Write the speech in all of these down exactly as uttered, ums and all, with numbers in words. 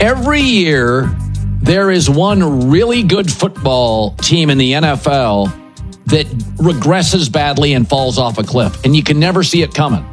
Every year, there is one really good football team in the N F L that regresses badly and falls off a cliff, and you can never see it coming.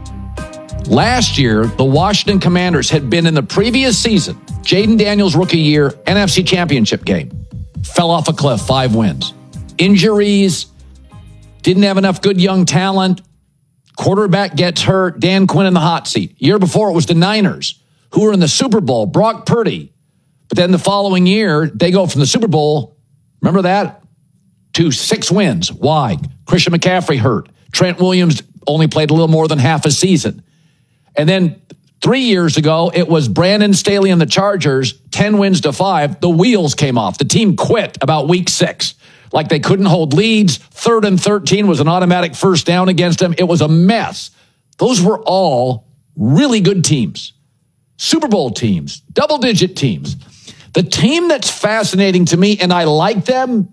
Last year, the Washington Commanders had been in the previous season, Jaden Daniels' rookie year, N F C Championship game. Fell off a cliff, five wins. Injuries, didn't have enough good young talent. Quarterback gets hurt, Dan Quinn in the hot seat. Year before, it was the Niners, who were in the Super Bowl, Brock Purdy. But then the following year, they go from the Super Bowl, remember that, to six wins. Why? Christian McCaffrey hurt. Trent Williams only played a little more than half a season. And then three years ago, it was Brandon Staley and the Chargers, ten wins to five. The wheels came off. The team quit about week six. Like they couldn't hold leads. Third and thirteen was an automatic first down against them. It was a mess. Those were all really good teams. Super Bowl teams, double-digit teams. The team that's fascinating to me, and I like them,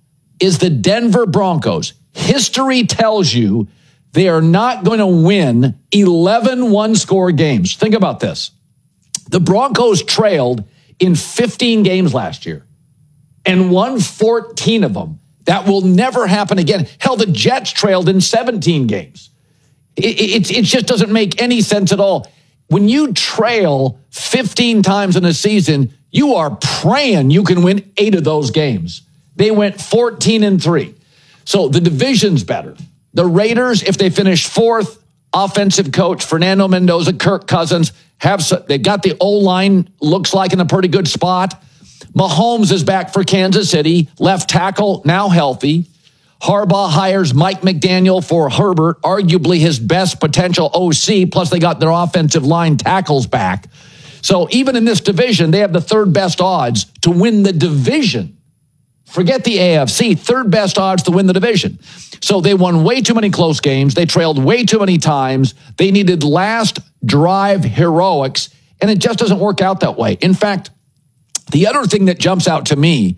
is the Denver Broncos. History tells you they are not going to win eleven one-score games. Think about this. The Broncos trailed in fifteen games last year and won fourteen of them. That will never happen again. Hell, the Jets trailed in seventeen games. It, it, it just doesn't make any sense at all. When you trail fifteen times in a season, you are praying you can win eight of those games. They went fourteen and three. So the division's better. The Raiders, if they finish fourth, offensive coach Fernando Mendoza, Kirk Cousins, have some, they've got the O-line, looks like in a pretty good spot. Mahomes is back for Kansas City, left tackle, now healthy. Harbaugh hires Mike McDaniel for Herbert, arguably his best potential O C, plus they got their offensive line tackles back. So even in this division, they have the third best odds to win the division. Forget the A F C, third best odds to win the division. So they won way too many close games. They trailed way too many times. They needed last drive heroics, and it just doesn't work out that way. In fact, the other thing that jumps out to me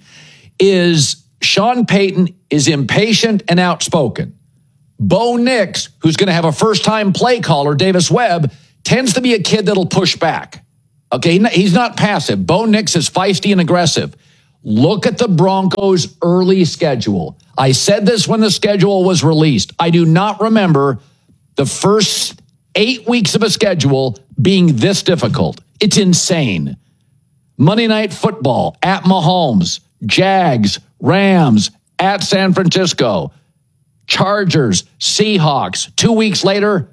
is Sean Payton is impatient and outspoken. Bo Nix, who's going to have a first-time play caller, Davis Webb, tends to be a kid that'll push back. Okay, he's not passive. Bo Nix is feisty and aggressive. Look at the Broncos' early schedule. I said this when the schedule was released. I do not remember the first eight weeks of a schedule being this difficult. It's insane. Monday Night Football at Mahomes, Jags, Rams, at San Francisco, Chargers, Seahawks. Two weeks later,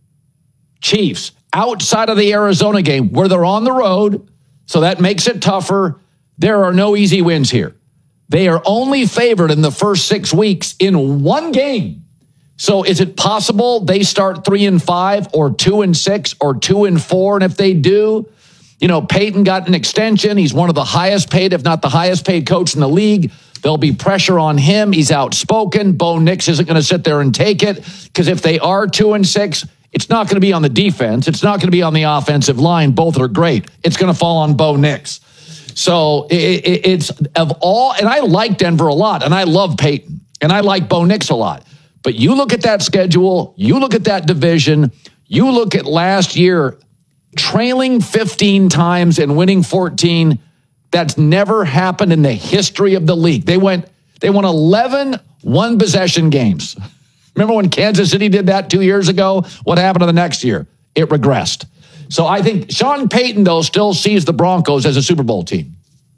Chiefs. Outside of the Arizona game, where they're on the road, so that makes it tougher. There are no easy wins here. They are only favored in the first six weeks in one game. So is it possible they start three and five or two and six or two and four? And if they do, you know, Peyton got an extension. He's one of the highest paid, if not the highest paid coach in the league. There'll be pressure on him. He's outspoken. Bo Nix isn't going to sit there and take it, because if they are two and six, it's not going to be on the defense. It's not going to be on the offensive line. Both are great. It's going to fall on Bo Nix. So it, it, it's of all, and I like Denver a lot, and I love Peyton, and I like Bo Nix a lot. But you look at that schedule, you look at that division, you look at last year, trailing fifteen times and winning fourteen. That's never happened in the history of the league. They went, they won eleven one-possession games. Remember when Kansas City did that two years ago? What happened to the next year? It regressed. So I think Sean Payton, though, still sees the Broncos as a Super Bowl team.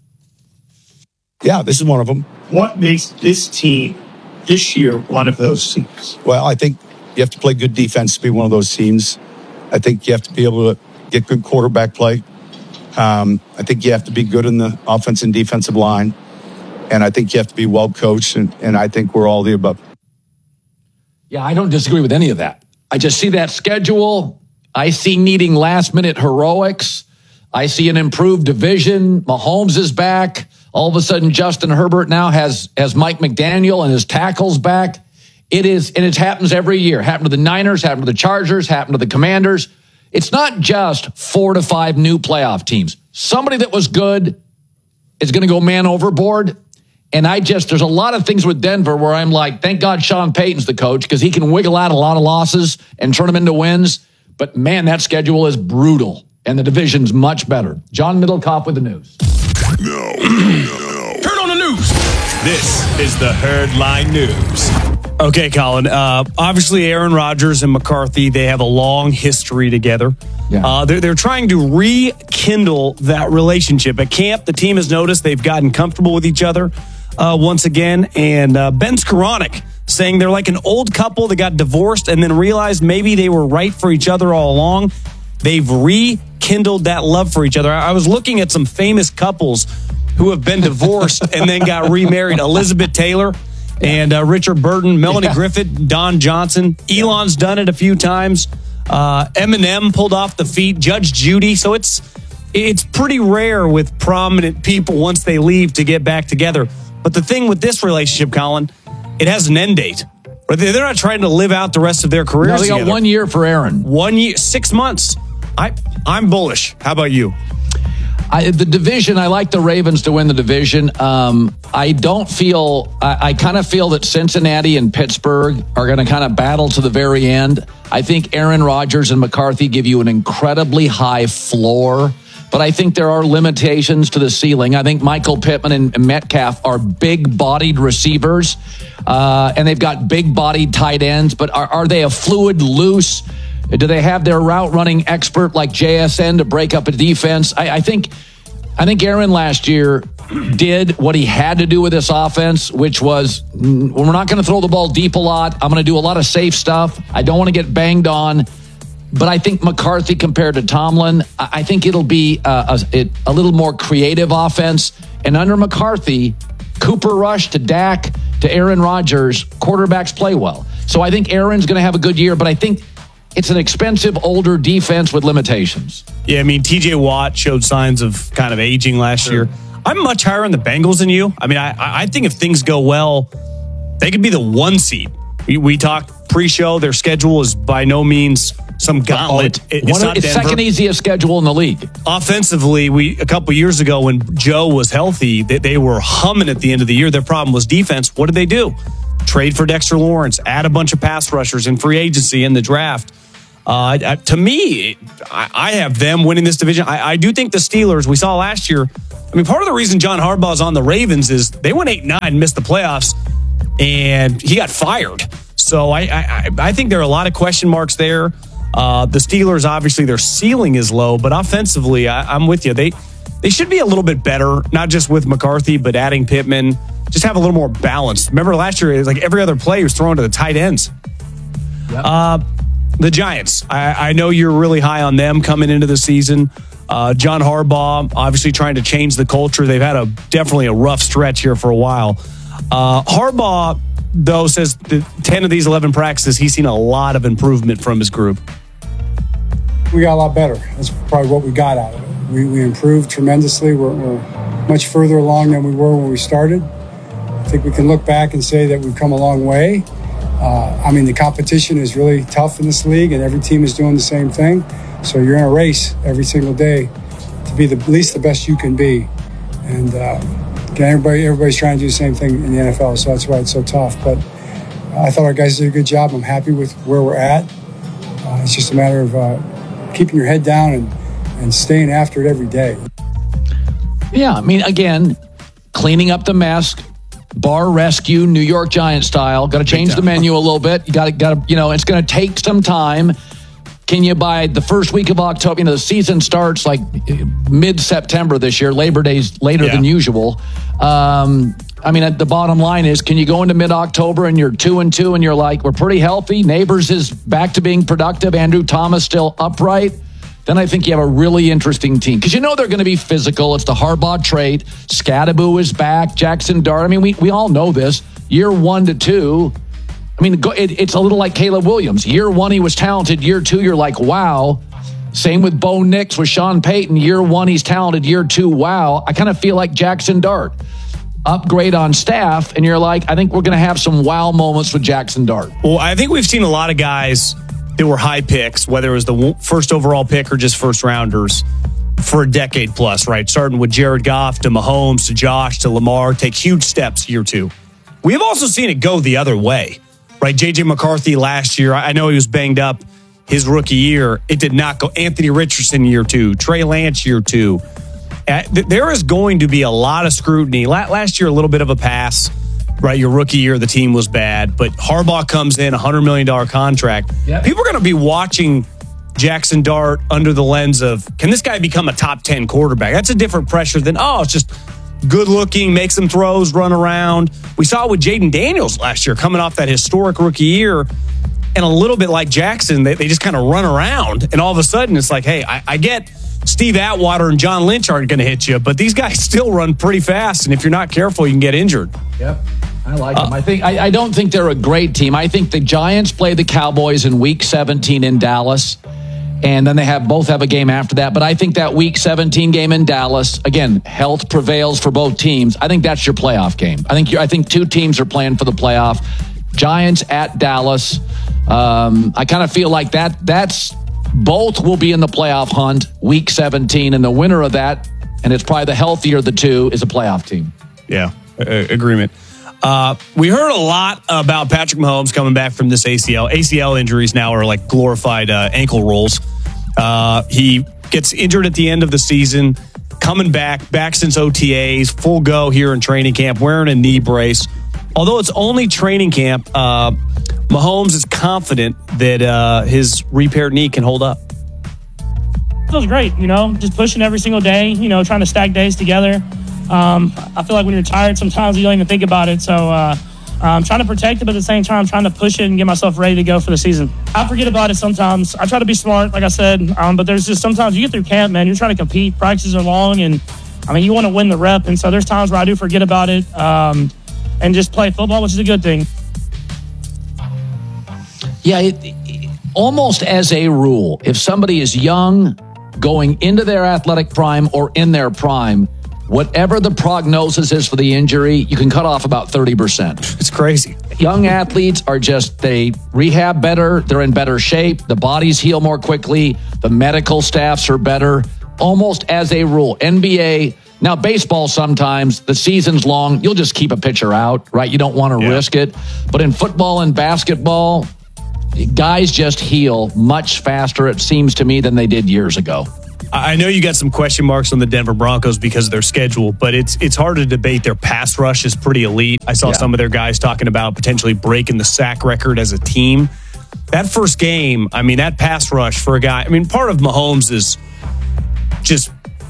Yeah, this is one of them. What makes this team this year one of those teams? Well, I think you have to play good defense to be one of those teams. I think you have to be able to get good quarterback play. Um, I think you have to be good in the offense and defensive line. And I think you have to be well coached. And, and I think we're all the above. Yeah, I don't disagree with any of that. I just see that schedule. I see needing last-minute heroics. I see an improved division. Mahomes is back. All of a sudden, Justin Herbert now has, has Mike McDaniel and his tackles back. It is, and it happens every year. Happened to the Niners, happened to the Chargers, happened to the Commanders. It's not just four to five new playoff teams. Somebody that was good is going to go man overboard. And I just, there's a lot of things with Denver where I'm like, thank God Sean Payton's the coach, because he can wiggle out a lot of losses and turn them into wins. But man, that schedule is brutal. and the division's much better. John Middlecoff with the news. No, no, no. Turn on the news. This is the Herdline News. Okay, Colin. Uh, obviously, Aaron Rodgers and McCarthy, they have a long history together. Yeah. Uh, they're, they're trying to rekindle that relationship. At camp, the team has noticed they've gotten comfortable with each other uh, once again. And uh, Ben Skoranek saying they're like an old couple that got divorced and then realized maybe they were right for each other all along. They've rekindled that love for each other. I was looking at some famous couples who have been divorced and then got remarried. Elizabeth Taylor and uh, Richard Burton, Melanie yeah. Griffith, Don Johnson. Elon's done it a few times. Uh, Eminem pulled off the feet. Judge Judy. So it's it's pretty rare with prominent people once they leave to get back together. But the thing with this relationship, Colin, it has an end date. They're not trying to live out the rest of their careers No, they got together. one year for Aaron. One year, six months. I, I'm bullish. How about you? I, the division, I like the Ravens to win the division. Um, I don't feel, I, I kind of feel that Cincinnati and Pittsburgh are going to kind of battle to the very end. I think Aaron Rodgers and McCarthy give you an incredibly high floor, but I think there are limitations to the ceiling. I think Michael Pittman and Metcalf are big-bodied receivers, uh, and they've got big-bodied tight ends, but are, are they a fluid, loose? Do they have their route-running expert like J S N to break up a defense? I, I think I think Aaron last year did what he had to do with this offense, which was, we're not going to throw the ball deep a lot. I'm going to do a lot of safe stuff. I don't want to get banged on. But I think McCarthy compared to Tomlin, I think it'll be a, a, a little more creative offense. And under McCarthy, Cooper Rush to Dak to Aaron Rodgers, quarterbacks play well. So I think Aaron's going to have a good year, but I think it's an expensive, older defense with limitations. Yeah, I mean, T J Watt showed signs of kind of aging last Sure. year. I'm much higher on the Bengals than you. I mean, I, I think if things go well, they could be the one seed. We, we talked pre-show. Their schedule is by no means some gauntlet. It, it's One of, not it's Denver. second easiest schedule in the league. Offensively, we a couple years ago when Joe was healthy, they, they were humming at the end of the year. Their problem was defense. What did they do? Trade for Dexter Lawrence, add a bunch of pass rushers in free agency in the draft. Uh, to me, I, I have them winning this division. I, I do think the Steelers, we saw last year, I mean, part of the reason John Harbaugh's on the Ravens is they went eight and nine and missed the playoffs, and he got fired. So I, I, I think there are a lot of question marks there. Uh, the Steelers, obviously, their ceiling is low, but offensively, I, I'm with you. They they should be a little bit better, not just with McCarthy, but adding Pittman. Just have a little more balance. Remember last year, it was like every other play was thrown to the tight ends. Yep. Uh, the Giants, I, I know you're really high on them coming into the season. Uh, John Harbaugh, obviously trying to change the culture. They've had a definitely a rough stretch here for a while. Uh, Harbaugh, though, says that ten of these eleven practices, he's seen a lot of improvement from his group. We got a lot better. That's probably what we got out of it. We, we improved tremendously. We're, we're much further along than we were when we started. I think we can look back and say that we've come a long way. Uh, I mean, the competition is really tough in this league, and every team is doing the same thing. So you're in a race every single day to be the at least the best you can be. And uh, again, everybody, everybody's trying to do the same thing in the N F L, so that's why it's so tough. But I thought our guys did a good job. I'm happy with where we're at. Uh, it's just a matter of uh, keeping your head down and, and staying after it every day. Yeah, I mean, again, cleaning up the mess, bar rescue, New York Giants style. Got to change the menu a little bit. You got to, got to, you know, it's going to take some time. Can you, by the first week of October, you know, the season starts like mid-September this year. Labor Day's later yeah. than usual. Um, I mean, the bottom line is, can you go into mid-October and you're two and two and you're like, we're pretty healthy. Neighbors is back to being productive. Andrew Thomas still upright. Then I think you have a really interesting team. Because you know they're going to be physical. It's the Harbaugh trait. Scadaboo is back. Jackson Dart. I mean, we, we all know this. Year one to two. I mean, it, it's a little like Caleb Williams. Year one, he was talented. Year two, you're like, wow. Same with Bo Nix with Sean Payton. Year one, he's talented. Year two, wow. I kind of feel like Jackson Dart. Upgrade on staff, and you're like, I think we're going to have some wow moments with Jackson Dart. Well, I think we've seen a lot of guys that were high picks, whether it was the first overall pick or just first rounders, for a decade plus, right? Starting with Jared Goff to Mahomes to Josh to Lamar, take huge steps year two. We have also seen it go the other way, right? J J McCarthy last year, I know he was banged up. his rookie year, it did not go. Anthony Richardson year two, Trey Lance year two. Uh, th- there is going to be a lot of scrutiny. La- last year, a little bit of a pass, right? Your rookie year, the team was bad, but Harbaugh comes in, a one hundred million dollars contract. Yep. People are going to be watching Jackson Dart under the lens of, can this guy become a top ten quarterback? That's a different pressure than, oh, it's just good looking, make some throws, run around. We saw it with Jaden Daniels last year, coming off that historic rookie year. And a little bit like Jackson, they, they just kind of run around. And all of a sudden, it's like, hey, I, I get Steve Atwater and John Lynch aren't going to hit you, but these guys still run pretty fast. And if you're not careful, you can get injured. Yep. I like them. Uh, I think I, I don't think they're a great team. I think the Giants play the Cowboys in week seventeen in Dallas. And then they have both have a game after that. But I think that week seventeen game in Dallas, again, health prevails for both teams. I think that's your playoff game. I think you're, I think two teams are playing for the playoff. Giants at Dallas. Um, I kind of feel like that. That's both will be in the playoff hunt week seventeen, and the winner of that, and it's probably the healthier of the two, is a playoff team. Yeah, uh, agreement. Uh, we heard a lot about Patrick Mahomes coming back from this A C L. A C L injuries now are like glorified uh, ankle rolls. Uh, he gets injured at the end of the season, coming back, back since O T As, full go here in training camp, wearing a knee brace. Although it's only training camp, uh, Mahomes is confident that uh, his repaired knee can hold up. Feels great, you know, just pushing every single day, you know, trying to stack days together. Um, I feel like when you're tired, sometimes you don't even think about it. So uh, I'm trying to protect it, but at the same time, I'm trying to push it and get myself ready to go for the season. I forget about it sometimes. I try to be smart, like I said, um, but there's just sometimes you get through camp, man, you're trying to compete. Practices are long, and, I mean, you want to win the rep. And so there's times where I do forget about it. Um, and just play football, which is a good thing. Yeah, it, it, almost as a rule, if somebody is young, going into their athletic prime or in their prime, whatever the prognosis is for the injury, you can cut off about thirty percent. It's crazy. Young athletes are just, they rehab better, they're in better shape, the bodies heal more quickly, the medical staffs are better, almost as a rule. N B A... Now, baseball, sometimes the season's long. You'll just keep a pitcher out, right? You don't want to yeah. risk it. But in football and basketball, guys just heal much faster, it seems to me, than they did years ago. I know you got some question marks on the Denver Broncos because of their schedule, but it's it's hard to debate. Their pass rush is pretty elite. I saw yeah. some of their guys talking about potentially breaking the sack record as a team. That first game, I mean, that pass rush for a guy, I mean, part of Mahomes is just...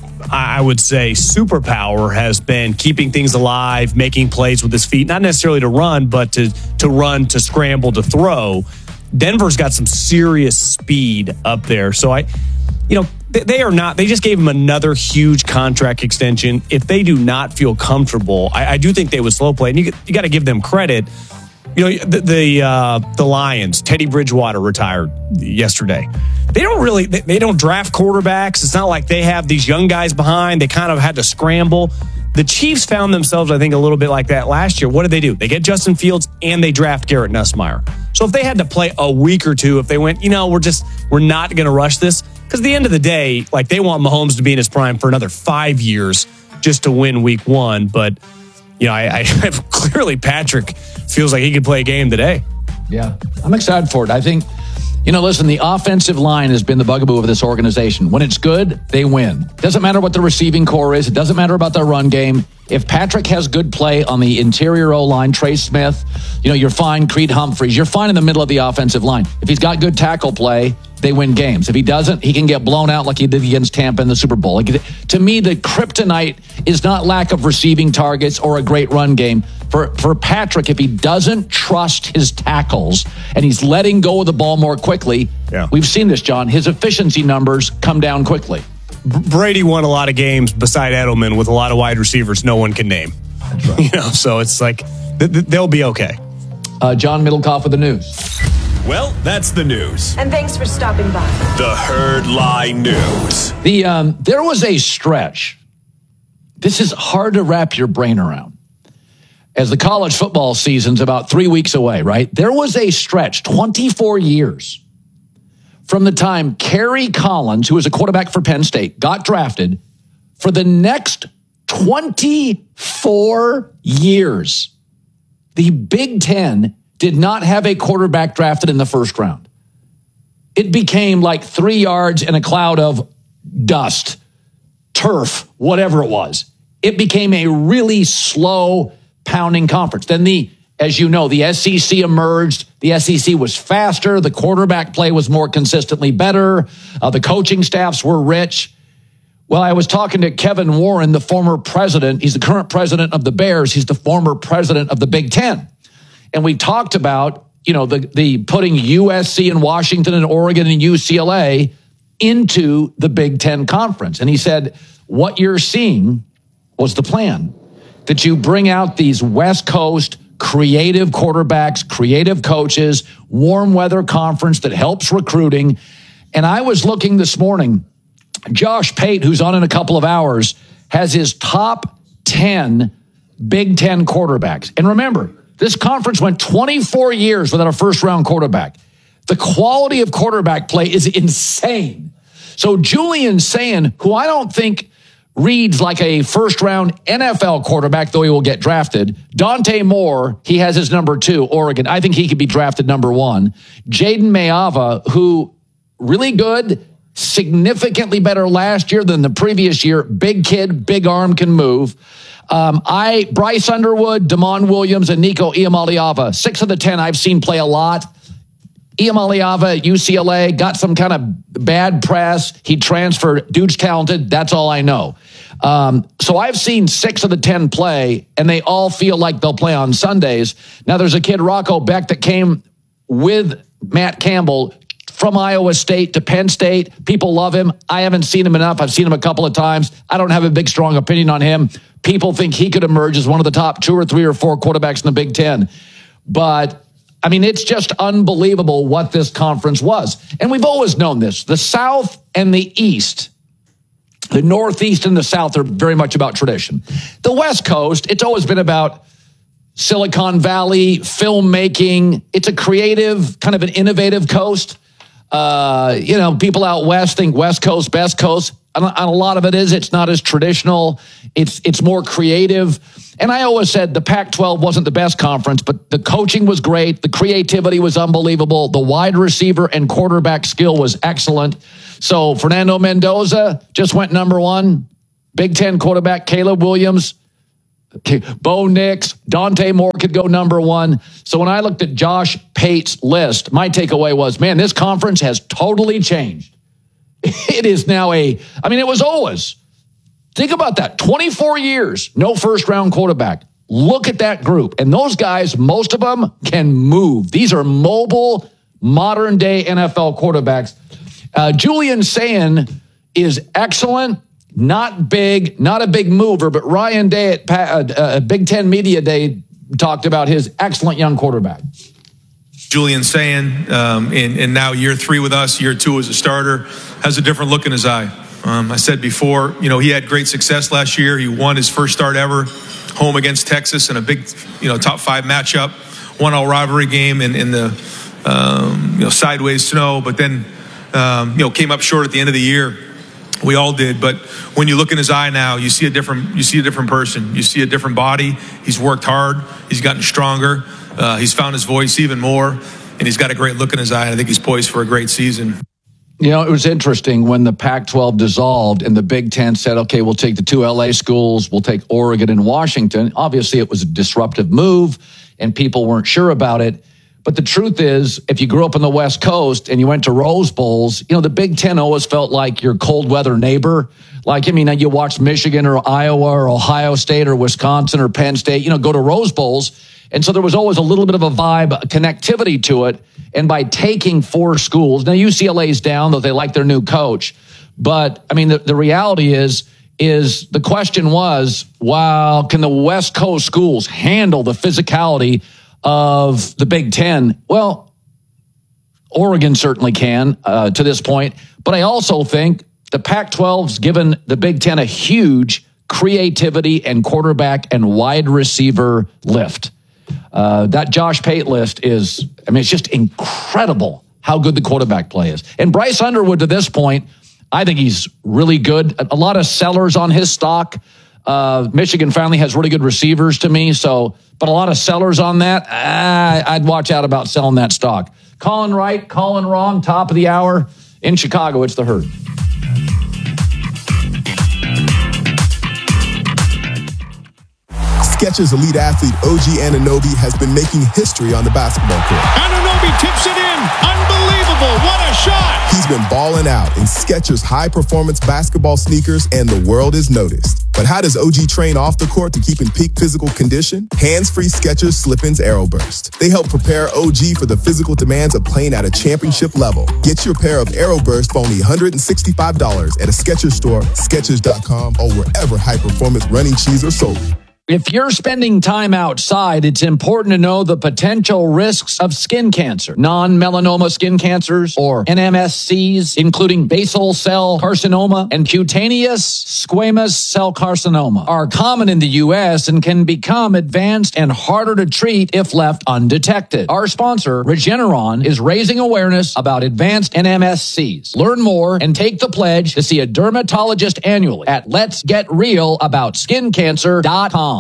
I would say superpower has been keeping things alive, making plays with his feet, not necessarily to run, but to to run, to scramble, to throw. Denver's got some serious speed up there. So I, you know, they, they are not, they just gave him another huge contract extension. If they do not feel comfortable, I, I do think they would slow play. And you, you got to give them credit. You know, the the, uh, the Lions, Teddy Bridgewater retired yesterday. They don't really, they, they don't draft quarterbacks. It's not like they have these young guys behind. They kind of had to scramble. The Chiefs found themselves, I think, a little bit like that last year. What did they do? They get Justin Fields and they draft Garrett Nussmeier. So if they had to play a week or two, if they went, you know, we're just, we're not going to rush this. Because at the end of the day, like, they want Mahomes to be in his prime for another five years just to win week one. But, you know, I, I clearly Patrick feels like he could play a game today. Yeah, I'm excited for it. I think, you know, listen, the offensive line has been the bugaboo of this organization. When it's good, they win. Doesn't matter what the receiving core is. It doesn't matter about their run game. If Patrick has good play on the interior O-line, Trey Smith, you know, you're fine. Creed Humphreys, you're fine in the middle of the offensive line. If he's got good tackle play, they win games. If he doesn't, he can get blown out like he did against Tampa in the Super Bowl. Like, to me, the kryptonite is not lack of receiving targets or a great run game. For, for Patrick, if he doesn't trust his tackles and he's letting go of the ball more quickly, yeah. we've seen this, John, his efficiency numbers come down quickly. Brady won a lot of games beside Edelman with a lot of wide receivers no one can name. That's right. You know, so it's like th- th- they'll be okay. Uh, John Middlecoff with the news. Well, that's the news. And thanks for stopping by. The Herd Line News. The um, there was a stretch. This is hard to wrap your brain around. As the college football season's about three weeks away, right? There was a stretch, twenty-four years, from the time Kerry Collins, who was a quarterback for Penn State, got drafted, for the next twenty-four years, the Big Ten did not have a quarterback drafted in the first round. it became like three yards in a cloud of dust, turf, whatever it was. It became a really slow pounding conference. Then the, as you know, the S E C emerged. The S E C was faster. The quarterback play was more consistently better. Uh, the coaching staffs were rich. Well, I was talking to Kevin Warren, the former president. He's the current president of the Bears. He's the former president of the Big Ten. And we talked about, you know, the, the putting U S C and Washington and Oregon and U C L A into the Big Ten Conference. And he said, what you're seeing was the plan, that you bring out these West Coast creative quarterbacks, creative coaches, warm weather conference that helps recruiting. And I was looking this morning, Josh Pate, who's on in a couple of hours, has his top ten Big Ten quarterbacks. And remember, this conference went twenty-four years without a first-round quarterback. The quality of quarterback play is insane. So Julian Sayin, who I don't think reads like a first-round N F L quarterback, though he will get drafted. Dante Moore, he has his number two, Oregon. I think he could be drafted number one. Jaden Mayava, who really good, significantly better last year than the previous year. Big kid, big arm, can move. Um, I Bryce Underwood, Damon Williams, and Nico Iamaleava. Six of the ten I've seen play a lot. Iamaleava at U C L A got some kind of bad press. He transferred. Dude's talented. That's all I know. Um, so I've seen six of the ten play, and they all feel like they'll play on Sundays. Now there's a kid, Rocco Beck, that came with Matt Campbell from Iowa State to Penn State. People love him. I haven't seen him enough. I've seen him a couple of times. I don't have a big, strong opinion on him. People think he could emerge as one of the top two or three or four quarterbacks in the Big Ten. But, I mean, it's just unbelievable what this conference was. And we've always known this. The South and the East, the Northeast and the South are very much about tradition. The West Coast, it's always been about Silicon Valley, filmmaking. It's a creative, kind of an innovative coast. Uh, you know, people out west think West Coast, best coast. And a lot of it is it's not as traditional. It's it's more creative. And I always said the Pac twelve wasn't the best conference, but the coaching was great. The creativity was unbelievable. The wide receiver and quarterback skill was excellent. So Fernando Mendoza just went number one. Big Ten quarterback Caleb Williams, Bo Nix, Dante Moore could go number one. So when I looked at Josh Pate's list, my takeaway was, man, this conference has totally changed. It is now a, I mean, it was always, think about that, twenty-four years, no first round quarterback. Look at that group. And those guys, most of them can move. These are mobile, modern day N F L quarterbacks. Uh, Julian Sayin is excellent. Not big, not a big mover, but Ryan Day at uh, uh, Big Ten Media Day talked about his excellent young quarterback. Julian Sayin, um, in, in now year three with us, year two as a starter, has a different look in his eye. Um, I said before, you know, he had great success last year. He won his first start ever, home against Texas in a big, you know, top five matchup, one all rivalry game in, in the, um, you know, sideways snow, but then, um, you know, came up short at the end of the year. We all did, but when you look in his eye now, you see a different, you see a different person. You see a different body. He's worked hard. He's gotten stronger. Uh, he's found his voice even more, and he's got a great look in his eye. And I think he's poised for a great season. You know, it was interesting when the Pac twelve dissolved and the Big Ten said, okay, we'll take the two L A schools. We'll take Oregon and Washington. Obviously, it was a disruptive move, and people weren't sure about it. But the truth is, if you grew up on the West Coast and you went to Rose Bowls, you know, the Big Ten always felt like your cold weather neighbor. Like, I mean, you watch Michigan or Iowa or Ohio State or Wisconsin or Penn State, you know, go to Rose Bowls. And so there was always a little bit of a vibe, a connectivity to it. And by taking four schools, now U C L A's down, though they like their new coach. But, I mean, the, the reality is, is the question was, wow, can the West Coast schools handle the physicality of the Big Ten? Well, Oregon certainly can uh, to this point. But I also think the Pac twelve's given the Big Ten a huge creativity and quarterback and wide receiver lift. Uh, that Josh Pate list is, I mean, it's just incredible how good the quarterback play is. And Bryce Underwood, to this point, I think he's really good. A lot of sellers on his stock. Uh, Michigan finally has really good receivers to me. So, but a lot of sellers on that. Ah, I'd watch out about selling that stock. Calling right, calling wrong, top of the hour. In Chicago, it's The Herd. Skechers elite athlete O G Anunoby has been making history on the basketball court. Anunoby tips it in. Unbelievable. What a shot. He's been balling out in Skechers high-performance basketball sneakers, and the world is noticed. But how does O G train off the court to keep in peak physical condition? Hands-free Skechers Slip-ins Aeroburst. They help prepare O G for the physical demands of playing at a championship level. Get your pair of Aeroburst for only one hundred sixty-five dollars at a Skechers store, Skechers dot com, or wherever high-performance running shoes are sold. If you're spending time outside, it's important to know the potential risks of skin cancer. Non-melanoma skin cancers, or N M S Cs, including basal cell carcinoma and cutaneous squamous cell carcinoma, are common in the U S and can become advanced and harder to treat if left undetected. Our sponsor, Regeneron, is raising awareness about advanced N M S Cs. Learn more and take the pledge to see a dermatologist annually at lets get real about skin cancer dot com.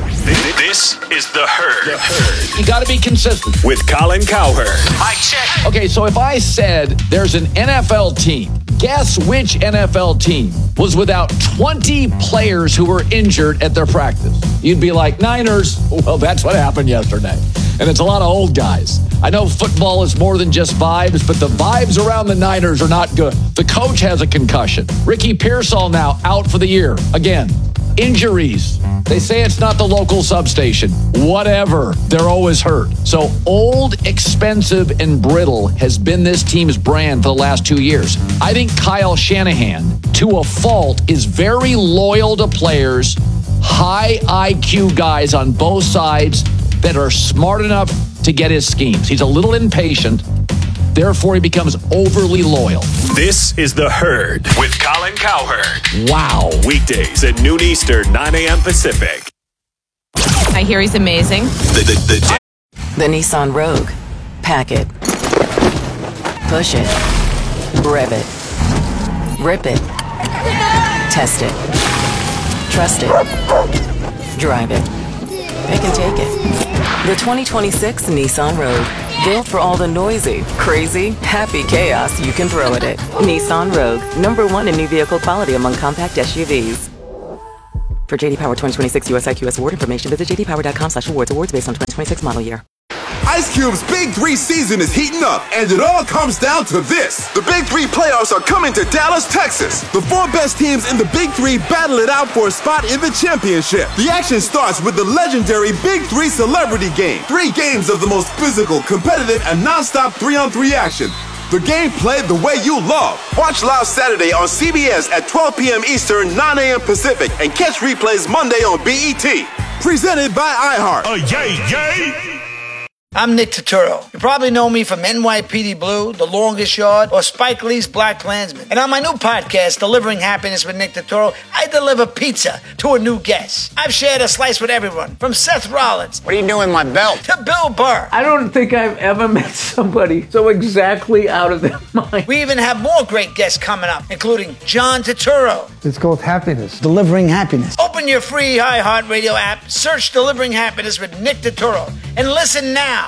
This is The Herd. The Herd. You got to be consistent. With Colin Cowherd. I check. Okay, so if I said there's an N F L team, guess which N F L team was without twenty players who were injured at their practice? You'd be like, Niners. Well, that's what happened yesterday. And it's a lot of old guys. I know football is more than just vibes, but the vibes around the Niners are not good. The coach has a concussion. Ricky Pearsall now out for the year. Again, injuries. They say it's not the local substation. Whatever. They're always hurt. So old, expensive, and brittle has been this team's brand for the last two years. I think Kyle Shanahan, to a fault, is very loyal to players, high I Q guys on both sides that are smart enough to get his schemes. He's a little impatient. Therefore, he becomes overly loyal. This is The Herd with Colin Cowherd. Wow. Weekdays at noon Eastern, nine a.m. Pacific. I hear he's amazing. The, the, the, the Nissan Rogue. Pack it. Push it. Rev it. Rip it. Test it. Trust it. Drive it. Pick and take it. The twenty twenty-six Nissan Rogue. Built for all the noisy, crazy, happy chaos you can throw at it. Nissan Rogue, number one in new vehicle quality among compact S U Vs. For J D Power twenty twenty-six U S I Q S award information, visit j d power dot com slash awards. Awards based on twenty twenty-six model year. Ice Cube's Big Three season is heating up, and it all comes down to this. The Big Three playoffs are coming to Dallas, Texas. The four best teams in the Big Three battle it out for a spot in the championship. The action starts with the legendary Big Three Celebrity Game. Three games of the most physical, competitive, and non-stop three-on-three action. The game played the way you love. Watch live Saturday on C B S at twelve p.m. Eastern, nine a.m. Pacific, and catch replays Monday on B E T. Presented by iHeart. Oh, yay, yay! I'm Nick Turturro. You probably know me from N Y P D Blue, The Longest Yard, or Spike Lee's Black Klansman. And on my new podcast, Delivering Happiness with Nick Turturro, I deliver pizza to a new guest. I've shared a slice with everyone, from Seth Rollins. What are you doing, my belt? To Bill Burr. I don't think I've ever met somebody so exactly out of their mind. We even have more great guests coming up, including John Turturro. It's called Happiness. Delivering Happiness. Open your free iHeartRadio app, search Delivering Happiness with Nick Turturro, and listen now.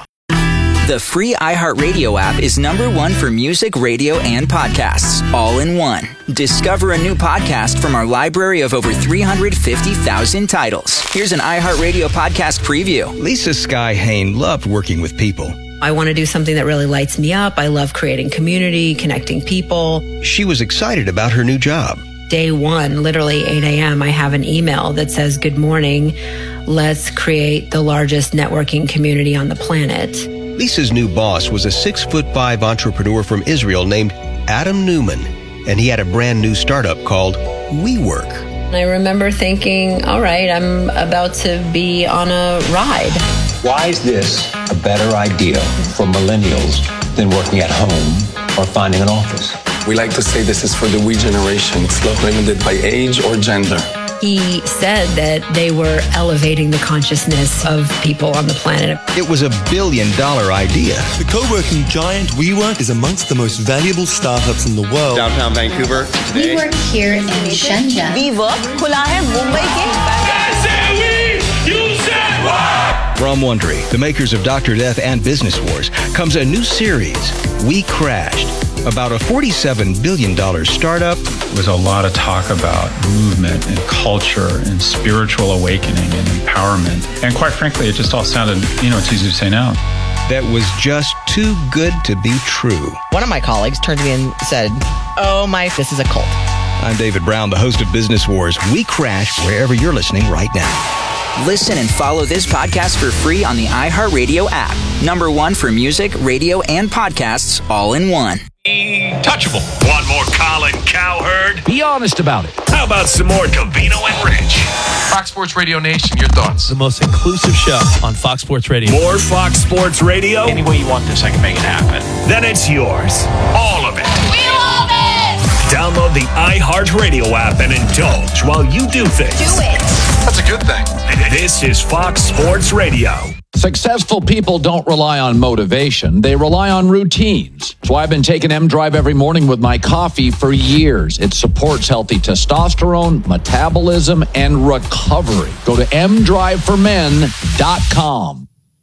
The free iHeartRadio app is number one for music, radio, and podcasts, all in one. Discover a new podcast from our library of over three hundred fifty thousand titles. Here's an iHeartRadio podcast preview. Lisa Sky Hain loved working with people. I want to do something that really lights me up. I love creating community, connecting people. She was excited about her new job. Day one, literally eight a.m., I have an email that says, "Good morning. Let's create the largest networking community on the planet." Lisa's new boss was a six foot five entrepreneur from Israel named Adam Newman, and he had a brand new startup called WeWork. I remember thinking, all right, I'm about to be on a ride. Why is this a better idea for millennials than working at home or finding an office? We like to say this is for the we generation. It's not limited by age or gender. He said that they were elevating the consciousness of people on the planet. It was a billion dollar idea. The co-working giant WeWork is amongst the most valuable startups in the world. Downtown Vancouver. We work here in Shenzhen. WeWork खुला है मुंबई के. I say we, you say what? From Wondery, the makers of Doctor Death and Business Wars, comes a new series, We Crashed, about a forty-seven billion dollars startup. There was a lot of talk about movement and culture and spiritual awakening and empowerment. And quite frankly, it just all sounded, you know, it's easy to say now. That was just too good to be true. One of my colleagues turned to me and said, oh my, this is a cult. I'm David Brown, the host of Business Wars. We Crash wherever you're listening right now. Listen and follow this podcast for free on the iHeartRadio app. Number one for music, radio, and podcasts all in one. Touchable. Want more Colin Cowherd? Be honest about it. How about some more Covino and Rich? Fox Sports Radio Nation, your thoughts? The most inclusive show on Fox Sports Radio. More Fox Sports Radio? Any way you want this, I can make it happen. Then it's yours. All of it. We love it! Download the iHeartRadio app and indulge while you do things. Do it! That's a good thing. This is Fox Sports Radio. Successful people don't rely on motivation. They rely on routines. That's why I've been taking M-Drive every morning with my coffee for years. It supports healthy testosterone, metabolism, and recovery. Go to m drive for men dot com.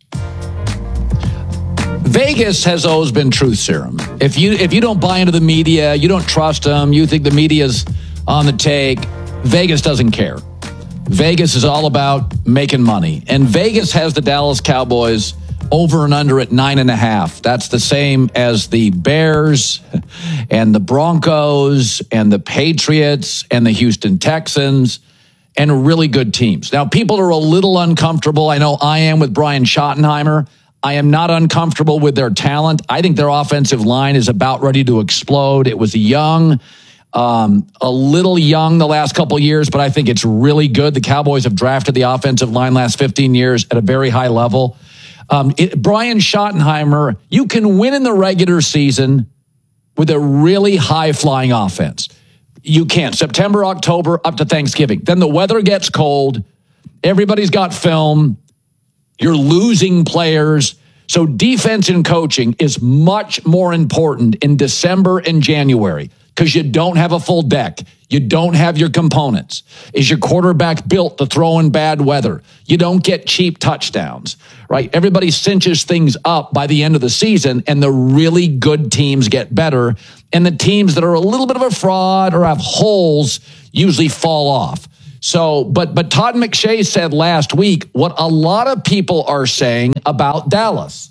Vegas has always been truth serum. If you if you don't buy into the media, you don't trust them, you think the media's on the take, Vegas doesn't care. Vegas is all about making money. And Vegas has the Dallas Cowboys over and under at nine and a half. That's the same as the Bears and the Broncos and the Patriots and the Houston Texans and really good teams. Now, people are a little uncomfortable. I know I am with Brian Schottenheimer. I am not uncomfortable with their talent. I think their offensive line is about ready to explode. It was young. Um, a little young the last couple years, but I think it's really good. The Cowboys have drafted the offensive line last fifteen years at a very high level. Um, it, Brian Schottenheimer, you can win in the regular season with a really high-flying offense. You can't. September, October, up to Thanksgiving. Then the weather gets cold. Everybody's got film. You're losing players. So defense and coaching is much more important in December and January, because you don't have a full deck. You don't have your components. Is your quarterback built to throw in bad weather? You don't get cheap touchdowns, right? Everybody cinches things up by the end of the season, and the really good teams get better, and the teams that are a little bit of a fraud or have holes usually fall off. So, but but Todd McShay said last week what a lot of people are saying about Dallas.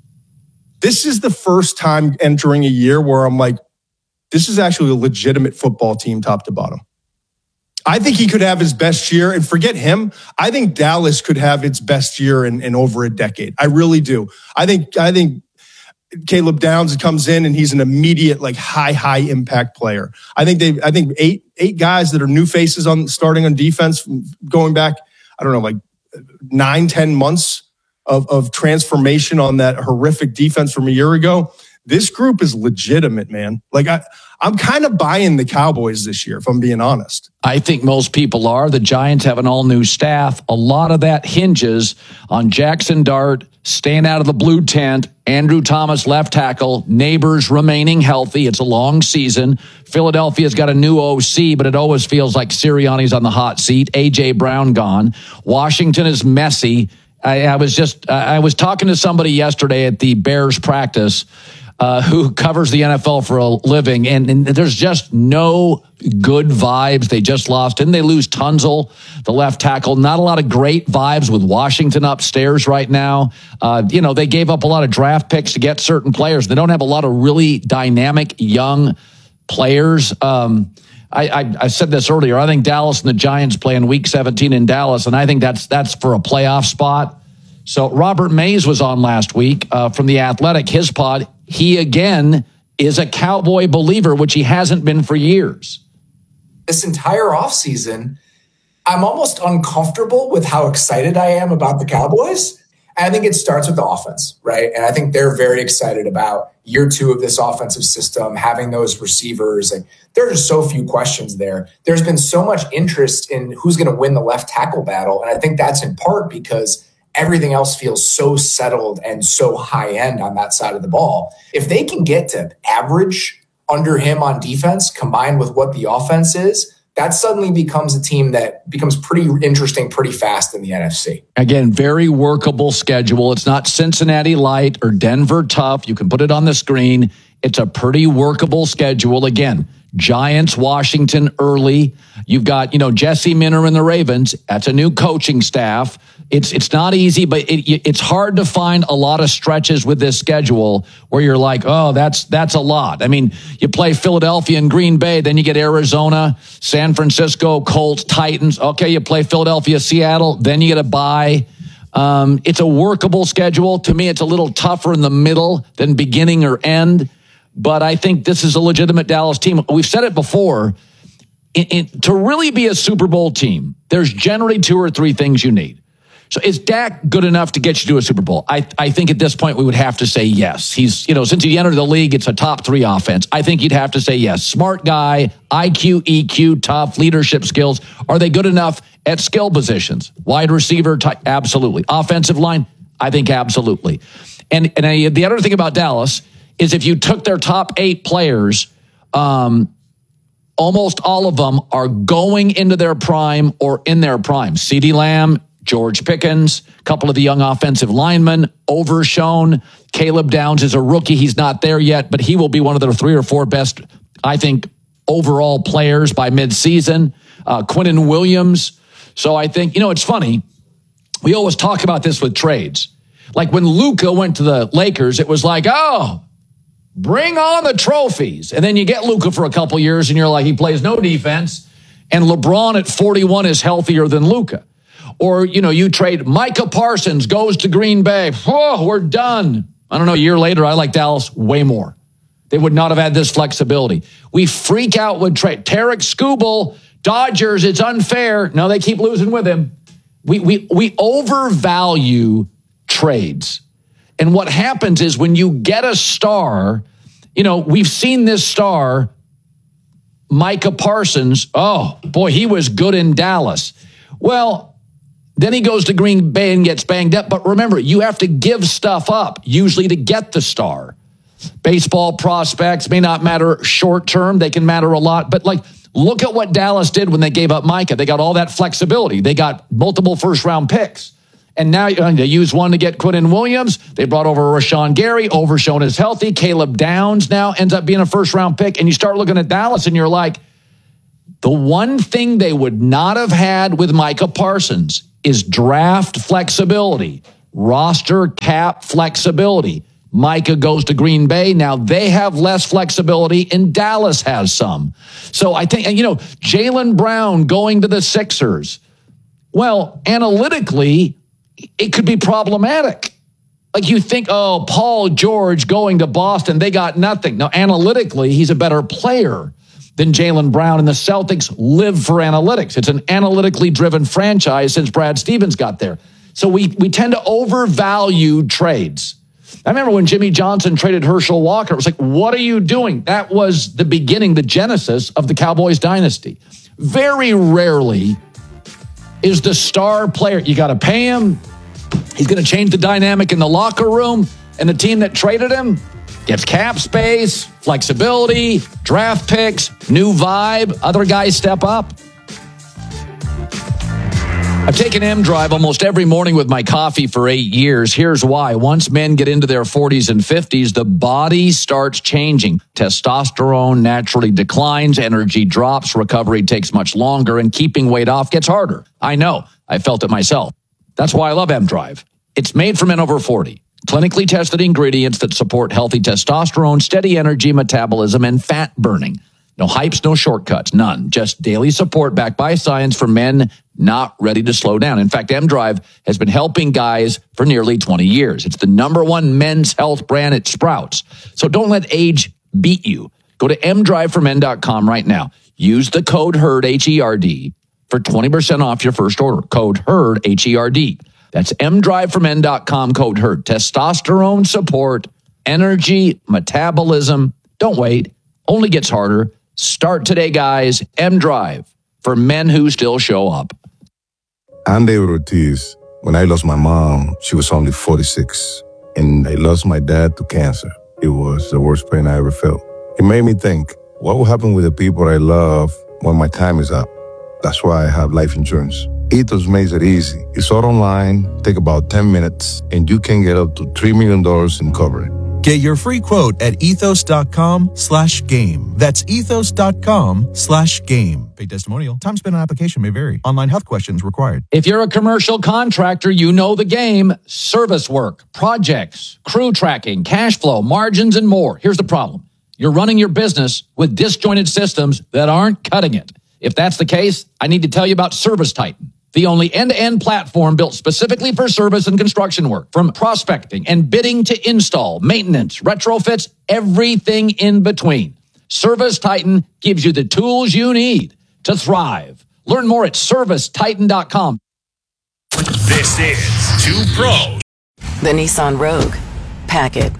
This is the first time entering a year where I'm like, this is actually a legitimate football team top to bottom. I think he could have his best year, and forget him. I think Dallas could have its best year in, in over a decade. I really do. I think I think Caleb Downs comes in and he's an immediate, like, high, high impact player. I think they I think eight eight guys that are new faces on starting on defense, going back, I don't know, like nine, ten months of, of transformation on that horrific defense from a year ago. This group is legitimate, man. Like, I, I'm kind of buying the Cowboys this year, if I'm being honest. I think most people are. The Giants have an all-new staff. A lot of that hinges on Jackson Dart staying out of the blue tent, Andrew Thomas left tackle, Neighbors remaining healthy. It's a long season. Philadelphia's got a new O C, but it always feels like Sirianni's on the hot seat. A J Brown gone. Washington is messy. I, I was just, I was talking to somebody yesterday at the Bears practice Uh, who covers the N F L for a living, and, and there's just no good vibes. They just lost. Didn't they lose Tunzel, the left tackle? Not a lot of great vibes with Washington upstairs right now. Uh, you know, they gave up a lot of draft picks to get certain players. They don't have a lot of really dynamic young players. Um, I, I, I said this earlier. I think Dallas and the Giants play in Week seventeen in Dallas, and I think that's that's for a playoff spot. So Robert Mays was on last week uh, from The Athletic, his pod. He, again, is a Cowboy believer, which he hasn't been for years. This entire offseason, I'm almost uncomfortable with how excited I am about the Cowboys. And I think it starts with the offense, right? And I think they're very excited about year two of this offensive system, having those receivers. And there are just so few questions there. There's been so much interest in who's going to win the left tackle battle. And I think that's in part because everything else feels so settled and so high end on that side of the ball. If they can get to average under him on defense, combined with what the offense is, that suddenly becomes a team that becomes pretty interesting pretty fast in the N F C. Again, very workable schedule. It's not Cincinnati light or Denver tough. You can put it on the screen. It's a pretty workable schedule. Again, Giants, Washington early. You've got, you know, Jesse Minter and the Ravens. That's a new coaching staff. It's it's not easy, but it, it's hard to find a lot of stretches with this schedule where you're like, oh, that's that's a lot. I mean, you play Philadelphia and Green Bay, then you get Arizona, San Francisco, Colts, Titans. Okay, you play Philadelphia, Seattle, then you get a bye. Um, it's a workable schedule. To me, it's a little tougher in the middle than beginning or end. But I think this is a legitimate Dallas team. We've said it before. It, it, to really be a Super Bowl team, there's generally two or three things you need. So is Dak good enough to get you to a Super Bowl? I, I think at this point we would have to say yes. He's, you know, since he entered the league, it's a top three offense. I think you'd have to say yes. Smart guy, I Q, E Q, tough, leadership skills. Are they good enough at skill positions? Wide receiver, type, absolutely. Offensive line, I think absolutely. And, and I, the other thing about Dallas is if you took their top eight players, um, almost all of them are going into their prime or in their prime. CeeDee Lamb, George Pickens, a couple of the young offensive linemen, overshown. Caleb Downs is a rookie. He's not there yet, but he will be one of the three or four best, I think, overall players by midseason. Uh, Quinnen Williams. So I think, you know, it's funny. We always talk about this with trades. Like when Luka went to the Lakers, it was like, oh, bring on the trophies. And then you get Luka for a couple years and you're like, he plays no defense. And LeBron at forty-one is healthier than Luka. Or, you know, you trade Micah Parsons, goes to Green Bay. Oh, we're done. I don't know, a year later, I like Dallas way more. They would not have had this flexibility. We freak out with trade. Tarek Skubal, Dodgers, it's unfair. No, they keep losing with him. We, we, we overvalue trades. And what happens is when you get a star, you know, we've seen this star, Micah Parsons. Oh, boy, he was good in Dallas. Well, then he goes to Green Bay and gets banged up. But remember, you have to give stuff up, usually to get the star. Baseball prospects may not matter short term. They can matter a lot. But, like, look at what Dallas did when they gave up Micah. They got all that flexibility. They got multiple first-round picks. And now they use one to get Quinnen Williams. They brought over Rashawn Gary. Overshown is healthy. Caleb Downs now ends up being a first-round pick. And you start looking at Dallas, and you're like, the one thing they would not have had with Micah Parsons is draft flexibility, roster cap flexibility. Micah goes to Green Bay. Now they have less flexibility and Dallas has some. So I think, you know, Jaylen Brown going to the Sixers. Well, analytically, it could be problematic. Like you think, oh, Paul George going to Boston, they got nothing. Now, analytically, he's a better player than Jaylen Brown, and the Celtics live for analytics. It's an analytically driven franchise since Brad Stevens got there. So we we tend to overvalue trades. I remember when Jimmy Johnson traded Herschel Walker, it was like, what are you doing? That was the beginning, the genesis of the Cowboys dynasty. Very rarely is the star player, you got to pay him, he's going to change the dynamic in the locker room, and the team that traded him gets cap space, flexibility, draft picks, new vibe. Other guys step up. I've taken M-Drive almost every morning with my coffee for eight years. Here's why. Once men get into their forties and fifties, the body starts changing. Testosterone naturally declines, energy drops, recovery takes much longer, and keeping weight off gets harder. I know. I felt it myself. That's why I love M-Drive. It's made for men over forty. Clinically tested ingredients that support healthy testosterone, steady energy, metabolism, and fat burning. No hypes, no shortcuts, none. Just daily support backed by science for men not ready to slow down. In fact, M-Drive has been helping guys for nearly twenty years. It's the number one men's health brand at Sprouts. So don't let age beat you. Go to m drive for men dot com right now. Use the code HERD, H E R D, for twenty percent off your first order. Code HERD, H E R D. That's m drive for men dot com, code HERD. Testosterone support, energy, metabolism. Don't wait. Only gets harder. Start today, guys. M-Drive for men who still show up. I'm David Ortiz. When I lost my mom, she was only forty-six. And I lost my dad to cancer. It was the worst pain I ever felt. It made me think, what will happen with the people I love when my time is up. That's why I have life insurance. Ethos makes it easy. It's all online, take about ten minutes, and you can get up to three million dollars in coverage. Get your free quote at ethos.com slash game. That's ethos.com slash game. Paid testimonial. Time spent on application may vary. Online health questions required. If you're a commercial contractor, you know the game. Service work, projects, crew tracking, cash flow, margins, and more. Here's the problem. You're running your business with disjointed systems that aren't cutting it. If that's the case, I need to tell you about Service Titan, the only end-to-end platform built specifically for service and construction work. From prospecting and bidding to install, maintenance, retrofits, everything in between. Service Titan gives you the tools you need to thrive. Learn more at service titan dot com. This is Two Pros. The Nissan Rogue. Pack it.